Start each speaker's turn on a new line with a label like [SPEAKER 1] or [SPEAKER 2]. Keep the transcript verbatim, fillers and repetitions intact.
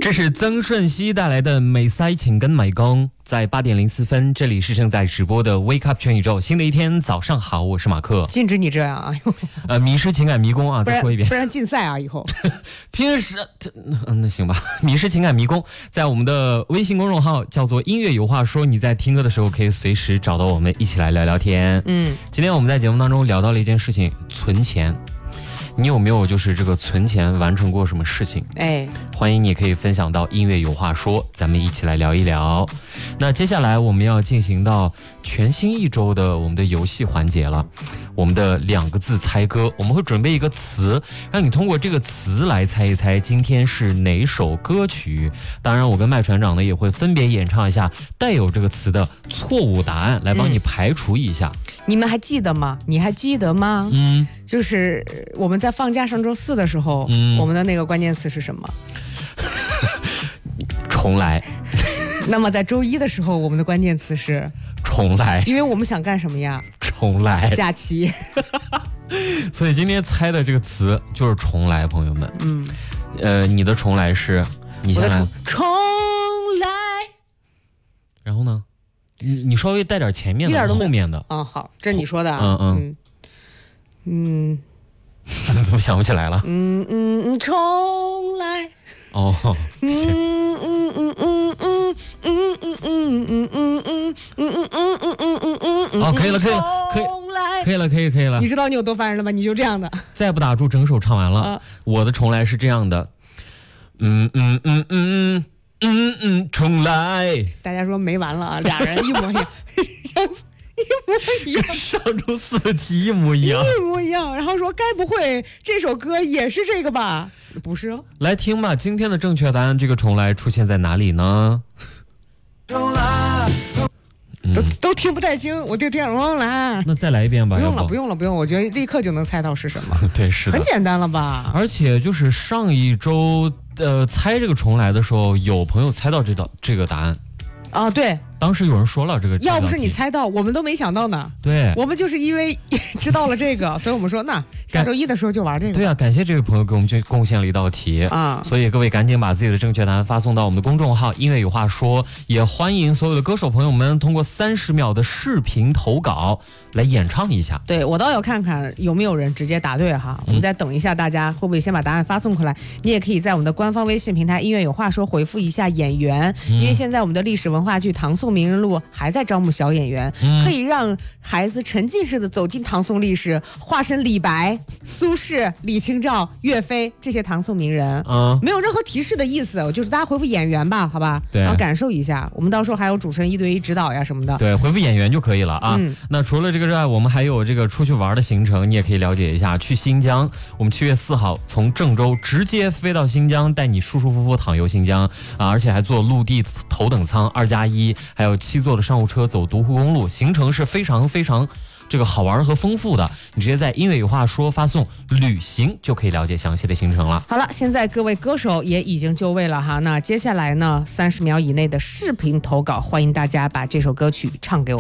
[SPEAKER 1] 这是曾舜晞带来的《美塞情跟美工》。在八点零四分，这里是正在直播的 Wake Up 全宇宙，新的一天早上好，我是马克。
[SPEAKER 2] 禁止你这样啊！
[SPEAKER 1] 呃，迷失情感迷宫啊，再说一遍，
[SPEAKER 2] 不然禁赛啊！以后
[SPEAKER 1] 平时嗯，那行吧。迷失情感迷宫，在我们的微信公众号叫做音乐有话说，你在听歌的时候可以随时找到我们，一起来聊聊天。嗯，今天我们在节目当中聊到了一件事情，存钱。你有没有就是这个存钱完成过什么事情？哎，欢迎你可以分享到音乐有话说，咱们一起来聊一聊。那接下来我们要进行到全新一周的我们的游戏环节了，我们的两个字猜歌，我们会准备一个词，让你通过这个词来猜一猜今天是哪首歌曲。当然我跟麦船长呢也会分别演唱一下带有这个词的错误答案，来帮你排除一下。
[SPEAKER 2] 嗯，你们还记得吗？你还记得吗？嗯，就是我们在放假上周四的时候，嗯，我们的那个关键词是什么？
[SPEAKER 1] 重来。
[SPEAKER 2] 那么在周一的时候，我们的关键词是
[SPEAKER 1] 重来，
[SPEAKER 2] 因为我们想干什么呀？
[SPEAKER 1] 重来，
[SPEAKER 2] 假期。
[SPEAKER 1] 所以今天猜的这个词就是重来，朋友们。嗯，呃，你的重来是，你先来。
[SPEAKER 2] 重来。然
[SPEAKER 1] 后呢？你你稍微带点前面的，后面的。
[SPEAKER 2] 嗯，好，这是你说的啊。嗯嗯
[SPEAKER 1] 嗯。怎么想不起来了？
[SPEAKER 2] 嗯嗯嗯，重来。
[SPEAKER 1] 哦，行。
[SPEAKER 2] 嗯嗯嗯嗯嗯嗯嗯嗯嗯嗯嗯嗯嗯嗯嗯嗯嗯。
[SPEAKER 1] 哦，可以了，可以了，可以，可以了，可以，可以了。
[SPEAKER 2] 你知道你有多烦人了吗？你就这样的。
[SPEAKER 1] 再不打住，整首唱完了。我的重来是这样的。嗯嗯嗯嗯嗯嗯，重来。大
[SPEAKER 2] 家说没完了啊，俩人一模一样。一模一样，
[SPEAKER 1] 上周四的题一模一样，
[SPEAKER 2] 一模一样。然后说，该不会这首歌也是这个吧？不是哦。
[SPEAKER 1] 来听吧，今天的正确答案，这个重来出现在哪里呢？
[SPEAKER 2] 重来，嗯、都都听不太清，我就听重来。
[SPEAKER 1] 那再来一遍吧。
[SPEAKER 2] 不用了，不用了，不用。我觉得立刻就能猜到是什么。
[SPEAKER 1] 对，是的，
[SPEAKER 2] 很简单了吧？
[SPEAKER 1] 而且就是上一周呃猜这个重来的时候，有朋友猜到这道这个答案。
[SPEAKER 2] 啊，对。
[SPEAKER 1] 当时有人说了这个，
[SPEAKER 2] 要不是你猜到，我们都没想到呢。
[SPEAKER 1] 对，
[SPEAKER 2] 我们就是因为知道了这个，所以我们说那下周一的时候就玩这个。
[SPEAKER 1] 对啊，感谢这位朋友给我们贡献了一道题啊！所以各位赶紧把自己的正确答案发送到我们的公众号“音乐有话说”，也欢迎所有的歌手朋友们通过三十秒的视频投稿来演唱一下。
[SPEAKER 2] 对，我倒要看看有没有人直接答对哈。我们再等一下，大家会不会先把答案发送过来？你也可以在我们的官方微信平台“音乐有话说”回复一下演员，嗯、因为现在我们的历史文化剧《唐宋名人录》还在招募小演员，嗯、可以让孩子沉浸式的走进唐宋历史，化身李白、苏轼、李清照、岳飞这些唐宋名人，嗯、没有任何提示的意思，就是大家回复演员吧，好吧？对，然后感受一下。我们到时候还有主持人一对一指导呀什么的。
[SPEAKER 1] 对，回复演员就可以了啊。嗯、那除了这个之外，我们还有这个出去玩的行程，你也可以了解一下。去新疆，我们七月四号从郑州直接飞到新疆，带你舒舒服服躺游新疆啊，而且还坐陆地头等舱二加一，还有七座的商务车走独库公路，行程是非常非常这个好玩和丰富的。你直接在音乐有话说发送旅行就可以了解详细的行程了。
[SPEAKER 2] 好了，现在各位歌手也已经就位了哈，那接下来呢，三十秒以内的视频投稿，欢迎大家把这首歌曲唱给我。